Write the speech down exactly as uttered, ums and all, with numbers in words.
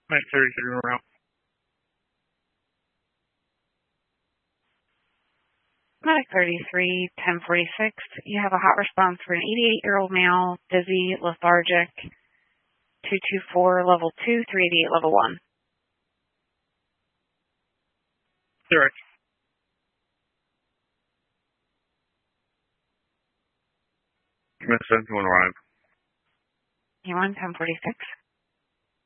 Night thirty-three en route. Medic thirty-three, ten forty-six. You have a hot response for an eighty-eight-year-old male, dizzy, lethargic, two two four, level two, three eighty-eight, level one. Direct. Miss seven one arrive. You on ten forty-six?